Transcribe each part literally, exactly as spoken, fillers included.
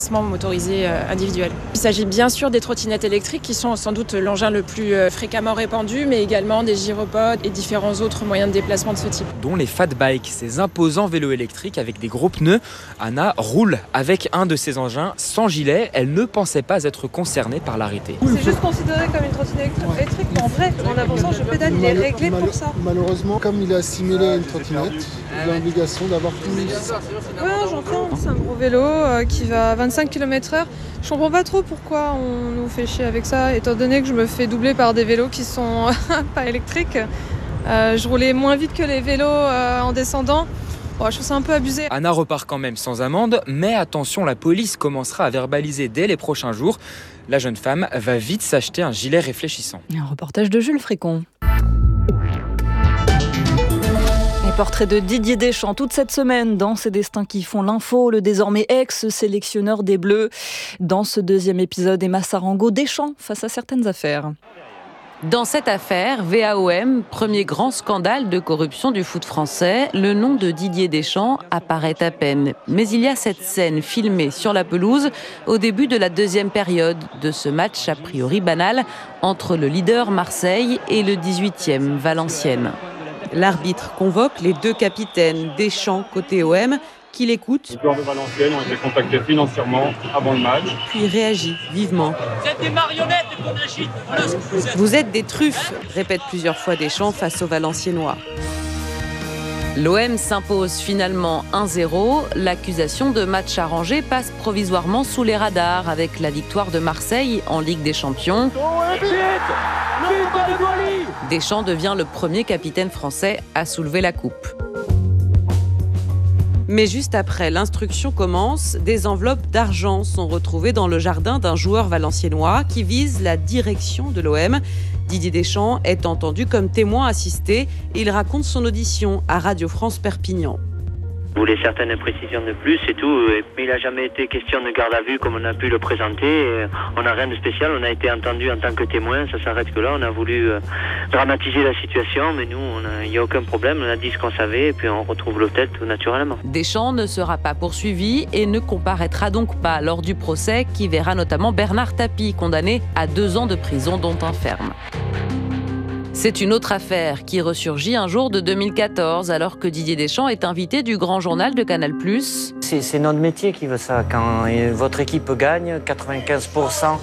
motorisé individuel. Il s'agit bien sûr des trottinettes électriques qui sont sans doute l'engin le plus fréquemment répandu, mais également des gyropodes et différents autres moyens de déplacement de ce type. Dont les fat bikes, ces imposants vélos électriques avec des gros pneus. Anna roule avec un de ces engins sans gilet. Elle ne pensait pas être concernée par l'arrêté. C'est juste considéré comme une trottinette électrique, mais en vrai, en avançant, je pédale, il est réglé pour ça. Malheureusement, comme il est assimilé à une trottinette, il a l'obligation d'avoir tout. Ouais, j'entends. C'est un gros vélo euh, qui va à vingt-cinq kilomètres heure. Je comprends pas trop pourquoi on nous fait chier avec ça, étant donné que je me fais doubler par des vélos qui sont pas électriques. Euh, je roulais moins vite que les vélos euh, en descendant. Bon, je trouve ça un peu abusé. Anna repart quand même sans amende, mais attention, la police commencera à verbaliser dès les prochains jours. La jeune femme va vite s'acheter un gilet réfléchissant. Un reportage de Jules Frécon. Les portraits de Didier Deschamps toute cette semaine dans Ces destins qui font l'info, le désormais ex-sélectionneur des Bleus. Dans ce deuxième épisode, Emma Sarango, Deschamps face à certaines affaires. Dans cette affaire, V A O M, premier grand scandale de corruption du foot français, le nom de Didier Deschamps apparaît à peine. Mais il y a cette scène filmée sur la pelouse au début de la deuxième période de ce match a priori banal entre le leader Marseille et le dix-huitième Valenciennes. L'arbitre convoque les deux capitaines, Deschamps côté O M, qui l'écoutent. Les joueurs de Valenciennes ont été contactés financièrement avant le match. Puis réagit vivement. Vous êtes des marionnettes qu'on agite. Voilà ce que vous êtes. Vous êtes des truffes, répète plusieurs fois Deschamps face aux Valenciennois. L'O M s'impose finalement un zéro. L'accusation de match arrangé passe provisoirement sous les radars avec la victoire de Marseille en Ligue des Champions. Deschamps devient le premier capitaine français à soulever la coupe. Mais juste après, l'instruction commence. Des enveloppes d'argent sont retrouvées dans le jardin d'un joueur valenciennois qui vise la direction de l'O M. Didier Deschamps est entendu comme témoin assisté et il raconte son audition à Radio France Perpignan. Je voulais certaines précisions de plus et tout, mais il n'a jamais été question de garde à vue comme on a pu le présenter. On n'a rien de spécial, on a été entendu en tant que témoin, ça s'arrête que là. On a voulu dramatiser la situation, mais nous, il n'y a aucun problème, on a dit ce qu'on savait et puis on retrouve l'hôtel tout naturellement. Deschamps ne sera pas poursuivi et ne comparaîtra donc pas lors du procès qui verra notamment Bernard Tapie condamné à deux ans de prison dont un ferme. C'est une autre affaire qui ressurgit un jour de deux mille quatorze alors que Didier Deschamps est invité du grand journal de Canal plus. C'est, c'est notre métier qui veut ça. Quand votre équipe gagne, quatre-vingt-quinze pour cent...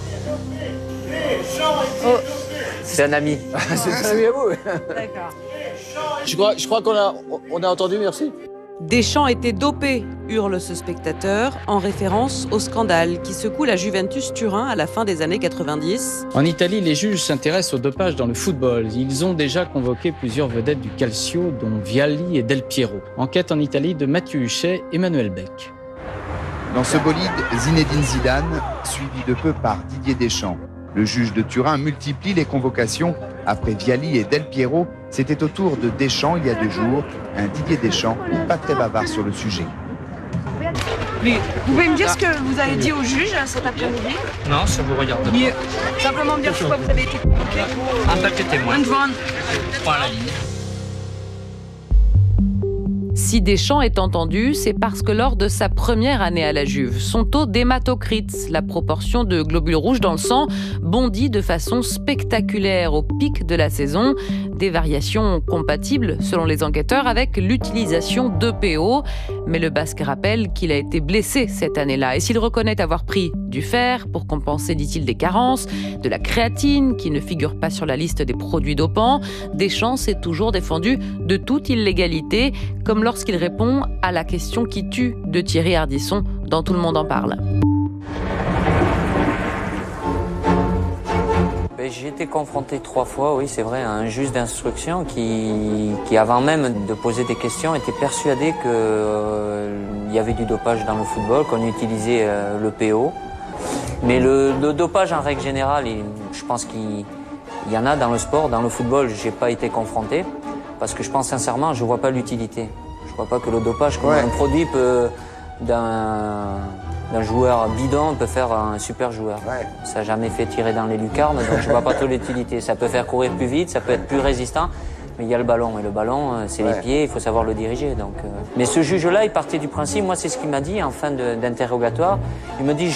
Oh. C'est un ami. C'est un ami à vous. D'accord. Je crois, je crois qu'on a, on a entendu, merci. Deschamps était dopé, hurle ce spectateur, en référence au scandale qui secoue la Juventus Turin à la fin des années quatre-vingt-dix. En Italie, les juges s'intéressent au dopage dans le football. Ils ont déjà convoqué plusieurs vedettes du Calcio, dont Vialli et Del Piero. Enquête en Italie de Mathieu Huchet et Emmanuel Beck. Dans ce bolide, Zinedine Zidane, suivi de peu par Didier Deschamps. Le juge de Turin multiplie les convocations. Après Vialli et Del Piero, c'était au tour de Deschamps il y a deux jours. Un Didier Deschamps pas très bavard sur le sujet. Vous pouvez me dire ce que vous avez dit au juge cet après-midi ? Non, ça vous regarde pas. Mieux. Simplement me dire pourquoi vous avez été convoqué. Un papier témoin. Point à la ligne. Si Deschamps est entendu, c'est parce que lors de sa première année à la Juve, son taux d'hématocrite, la proportion de globules rouges dans le sang, bondit de façon spectaculaire au pic de la saison. Des variations compatibles, selon les enquêteurs, avec l'utilisation d'E P O. Mais le Basque rappelle qu'il a été blessé cette année-là. Et s'il reconnaît avoir pris du fer pour compenser, dit-il, des carences, de la créatine qui ne figure pas sur la liste des produits dopants, Deschamps s'est toujours défendu de toute illégalité, comme lorsqu'il répond à la question qui tue de Thierry Ardisson dans Tout le monde en parle. J'ai été confronté trois fois, oui, c'est vrai, à un juge d'instruction qui, qui avant même de poser des questions, était persuadé qu'il euh, y avait du dopage dans le football, qu'on utilisait euh, le P O. Mais le, le dopage, en règle générale, il, je pense qu'il il y en a dans le sport. Dans le football, j'ai pas été confronté, parce que je pense sincèrement, je vois pas l'utilité. Je vois pas que le dopage, comme ouais. un produit peut, d'un... d'un joueur bidon peut faire un super joueur. Ouais. Ça n'a jamais fait tirer dans les lucarnes, donc je vois pas trop l'utilité. Ça peut faire courir plus vite, ça peut être plus résistant, mais il y a le ballon. Et le ballon, c'est ouais. les pieds, il faut savoir le diriger. Donc, euh... Mais ce juge-là, il partait du principe, moi c'est ce qu'il m'a dit en fin de, d'interrogatoire. Il me dit,